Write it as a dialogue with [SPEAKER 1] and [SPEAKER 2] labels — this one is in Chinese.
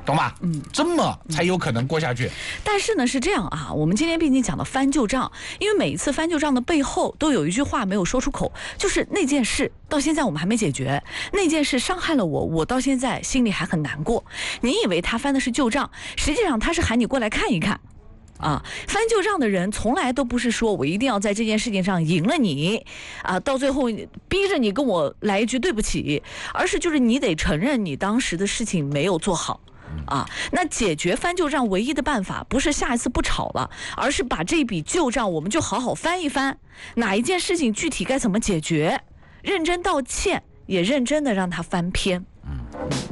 [SPEAKER 1] 懂吗？这么才有可能过下去。
[SPEAKER 2] 但是呢，是这样啊，我们今天毕竟讲到翻旧账，因为每一次翻旧账的背后都有一句话没有说出口，就是那件事到现在我们还没解决，那件事伤害了我，我到现在心里还很难过。你以为他翻的是旧账，实际上他是喊你过来看一看。翻旧账的人从来都不是说我一定要在这件事情上赢了你到最后逼着你跟我来一句对不起，而是就是你得承认你当时的事情没有做好。那解决翻旧账唯一的办法不是下一次不吵了，而是把这笔旧账我们就好好翻一翻，哪一件事情具体该怎么解决，认真道歉，也认真的让他翻篇。